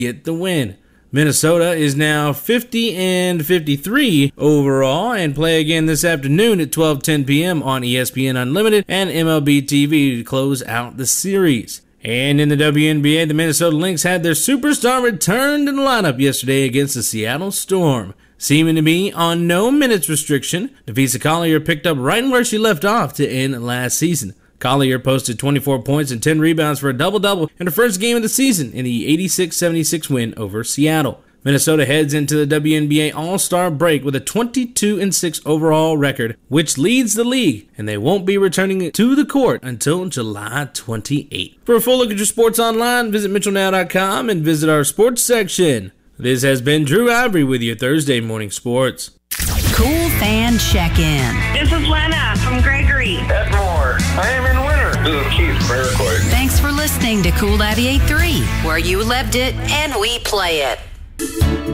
get the win. Minnesota is now 50-53 overall and play again this afternoon at 12:10 p.m. on ESPN Unlimited and MLB TV to close out the series. And in the WNBA, the Minnesota Lynx had their superstar return to the lineup yesterday against the Seattle Storm. Seeming to be on no minutes restriction, Devisa Collier picked up right where she left off to end last season. Collier posted 24 points and 10 rebounds for a double-double in her first game of the season in the 86-76 win over Seattle. Minnesota heads into the WNBA All-Star break with a 22-6 overall record, which leads the league, and they won't be returning to the court until July 28. For a full look at your sports online, visit MitchellNow.com and visit our sports section. This has been Drew Ivory with your Thursday Morning Sports. Cool Fan Check-In. This is Lena from Gregory. Ed Moore. I am in winter. This is Keith from Iroquois. Thanks for listening to Cool 98.3, where you lived it and we play it.